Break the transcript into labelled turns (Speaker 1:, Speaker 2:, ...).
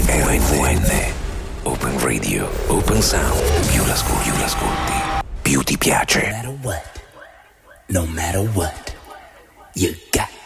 Speaker 1: RVN. Open Radio, Open Sound. Più l'ascolti, più ti piace.
Speaker 2: No matter what, you got